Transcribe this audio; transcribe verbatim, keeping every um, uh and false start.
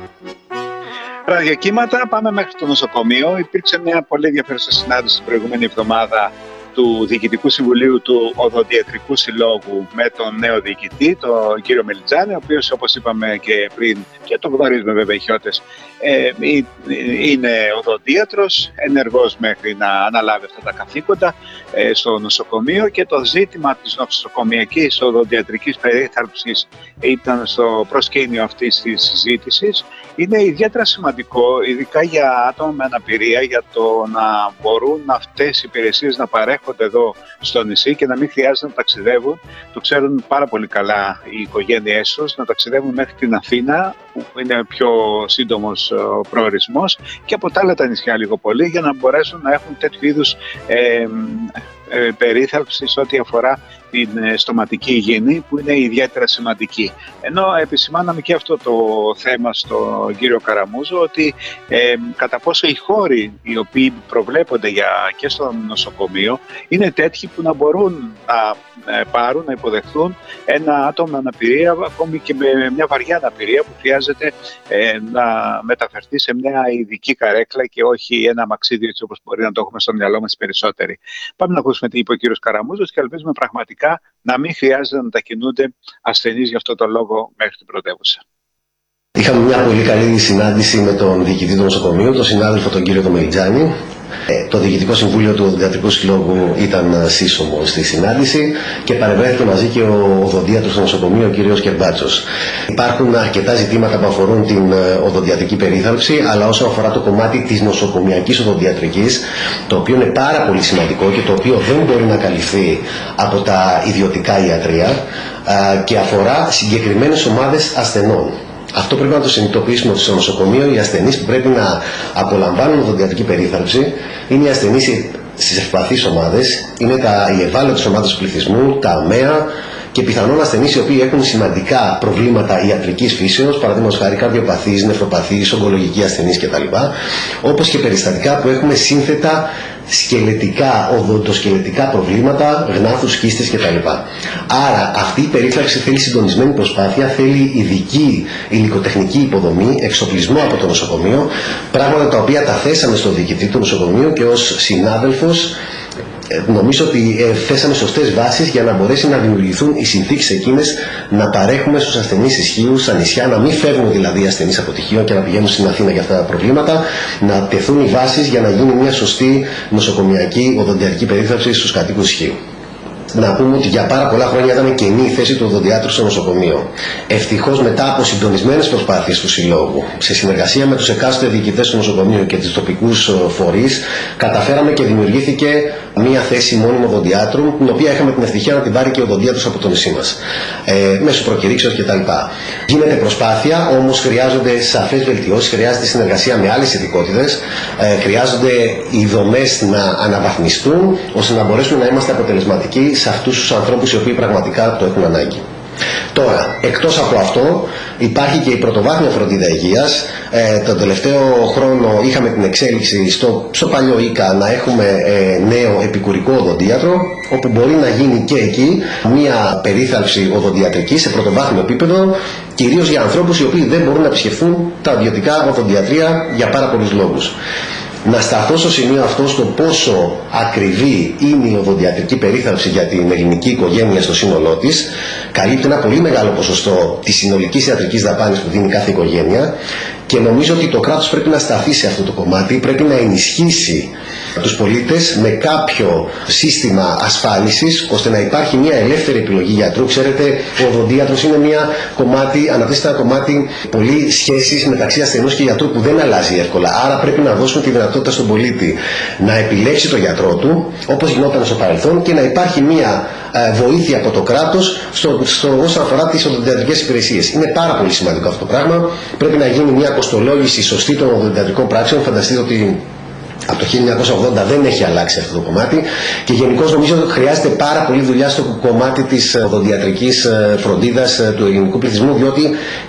Ραδιοκύματα, πάμε μέχρι το νοσοκομείο. Υπήρξε μια πολύ ενδιαφέρουσα συνάντηση την προηγούμενη εβδομάδα του Διοικητικού Συμβουλίου του Οδοντιατρικού Συλλόγου με τον νέο διοικητή, τον κύριο Μελιτζάνη, ο οποίος, όπως είπαμε και πριν, και το γνωρίζουμε βέβαια οι χιώτες, ε, είναι οδοντίατρος, ενεργός μέχρι να αναλάβει αυτά τα καθήκοντα ε, στο νοσοκομείο, και το ζήτημα της νοσοκομειακής οδοντιατρικής περίθαλψης ήταν στο προσκήνιο αυτής της συζήτησης. Είναι ιδιαίτερα σημαντικό, ειδικά για άτομα με αναπηρία, για το να μπορούν αυτές οι υπηρεσίες να παρέχονται εδώ στο νησί και να μην χρειάζεται να ταξιδεύουν. Το ξέρουν πάρα πολύ καλά οι οικογένειές τους, να ταξιδεύουν μέχρι την Αθήνα, που είναι πιο σύντομος προορισμός, και από τα άλλα τα νησιά λίγο πολύ, για να μπορέσουν να έχουν τέτοιου είδους ε, ε, περίθαλψη σε ό,τι αφορά την στοματική υγιεινή, που είναι ιδιαίτερα σημαντική. Ενώ επισημάναμε και αυτό το θέμα στον κύριο Καραμούζο, ότι ε, κατά πόσο οι χώροι οι οποίοι προβλέπονται για, και στο νοσοκομείο είναι τέτοιοι που να μπορούν να ε, πάρουν, να υποδεχθούν ένα άτομο με αναπηρία, ακόμη και με μια βαριά αναπηρία, που χρειάζεται ε, να μεταφερθεί σε μια ειδική καρέκλα και όχι ένα αμαξίδιο, έτσι όπως μπορεί να το έχουμε στο μυαλό μας περισσότεροι. Πάμε να ακούσουμε τι είπε ο κύριος Καραμούζος και ελπίζουμε πραγματικά να μην χρειάζεται να μετακινούνται ασθενείς για αυτό το λόγο μέχρι την πρωτεύουσα. Είχαμε μια πολύ καλή συνάντηση με τον διοικητή του νοσοκομείου, τον συνάδελφο τον κύριο Μελιτζάνη. Το Διοικητικό Συμβούλιο του Οδοντιατρικού Συλλόγου ήταν σύσσωμο στη συνάντηση και παρευρέθηκε μαζί και ο οδοντίατρος στο νοσοκομείο, ο κύριος Κερμπάτσος. Υπάρχουν αρκετά ζητήματα που αφορούν την οδοντιατρική περίθαλψη, αλλά όσον αφορά το κομμάτι της νοσοκομειακής οδοντιατρικής, το οποίο είναι πάρα πολύ σημαντικό και το οποίο δεν μπορεί να καλυφθεί από τα ιδιωτικά ιατρεία και αφορά συγκεκριμένες ομάδες ασθενών. Αυτό πρέπει να το συνειδητοποιήσουμε, ότι στο νοσοκομείο οι ασθενείς που πρέπει να απολαμβάνουν οδοντιατρική περίθαλψη είναι οι ασθενείς στις ευπαθείς ομάδες, είναι τα, οι ευάλωτες ομάδες του πληθυσμού, τα ΑΜΕΑ και πιθανόν ασθενείς οι οποίοι έχουν σημαντικά προβλήματα ιατρικής φύσεως, παραδείγματος χάρη καρδιοπαθείς, νεφροπαθείς, ογκολογικοί ασθενείς κτλ. Όπως και περιστατικά που έχουμε σύνθετα σκελετικά, οδοντοσκελετικά προβλήματα, γνάθους, κίστες κτλ. Άρα αυτή η περίθαλψη θέλει συντονισμένη προσπάθεια, θέλει ειδική υλικοτεχνική υποδομή, εξοπλισμό από το νοσοκομείο, πράγματα τα οποία τα θέσαμε στο διοικητή του νοσοκομείου και ως συνάδελφος νομίζω ότι θέσαμε σωστές βάσεις για να μπορέσει να δημιουργηθούν οι συνθήκες εκείνες να παρέχουμε στους ασθενείς ισχύους στα νησιά, να μην φεύγουν δηλαδή οι ασθενείς από τυχείο και να πηγαίνουν στην Αθήνα για αυτά τα προβλήματα, να τεθούν οι βάσεις για να γίνει μια σωστή νοσοκομειακή οδοντιατρική περίθαλψη στους κατοίκους ισχύου. Να πούμε ότι για πάρα πολλά χρόνια ήταν κενή η θέση του οδοντιάτρου στο νοσοκομείο. Ευτυχώς, μετά από συντονισμένες προσπάθειες του Συλλόγου, σε συνεργασία με τους εκάστοτε διοικητές του νοσοκομείου και τους τοπικούς φορείς, καταφέραμε και δημιουργήθηκε μία θέση μόνιμου οδοντιάτρου, την οποία είχαμε την ευτυχία να την πάρει και ο οδοντίατρος από το νησί μας, ε, μέσω προκηρύξεως κτλ. Γίνεται προσπάθεια, όμως χρειάζονται σαφές βελτιώσεις, χρειάζεται συνεργασία με άλλες ειδικότητες, ε, χρειάζονται οι δομές να αναβαθμιστούν, ώστε να μπορέσουμε να είμαστε αποτελεσματικοί σε αυτούς τους ανθρώπους οι οποίοι πραγματικά το έχουν ανάγκη. Τώρα, εκτός από αυτό, υπάρχει και η πρωτοβάθμια φροντίδα υγείας. Ε, τον τελευταίο χρόνο είχαμε την εξέλιξη στο, στο παλιό ΙΚΑ να έχουμε ε, νέο επικουρικό οδοντίατρο, όπου μπορεί να γίνει και εκεί μια περίθαλψη οδοντιατρική σε πρωτοβάθμιο επίπεδο, κυρίως για ανθρώπους οι οποίοι δεν μπορούν να επισκεφθούν τα ιδιωτικά οδοντιατρία για πάρα πολλούς λόγους. Να σταθώ στο σημείο αυτό στο πόσο ακριβή είναι η οδοντιατρική περίθαλψη για την ελληνική οικογένεια στο σύνολό της. Καλύπτει ένα πολύ μεγάλο ποσοστό της συνολικής ιατρικής δαπάνης που δίνει κάθε οικογένεια και νομίζω ότι το κράτος πρέπει να σταθεί σε αυτό το κομμάτι, πρέπει να ενισχύσει τους πολίτες με κάποιο σύστημα ασφάλισης, ώστε να υπάρχει μια ελεύθερη επιλογή γιατρού. Ξέρετε, ο οδοντίατρος είναι μια κομμάτι, αναπτύσσεται ένα κομμάτι πολύ σχέσης μεταξύ ασθενούς και γιατρού που δεν αλλάζει εύκολα. Άρα πρέπει να δώσουμε τη δυνατότητα στον πολίτη να επιλέξει τον γιατρό του, όπως γινόταν στο παρελθόν, και να υπάρχει μια βοήθεια από το κράτος στο, στο, όσον αφορά τις οδοντιατρικές υπηρεσίες. Είναι πάρα πολύ σημαντικό αυτό το πράγμα. Πρέπει να γίνει μια κοστολόγηση σωστή των οδοντιατρικών πράξεων. Φανταστείτε ότι από το χίλια εννιακόσια ογδόντα δεν έχει αλλάξει αυτό το κομμάτι και γενικώς νομίζω ότι χρειάζεται πάρα πολύ δουλειά στο κομμάτι της οδοντιατρικής φροντίδας του ελληνικού πληθυσμού, διότι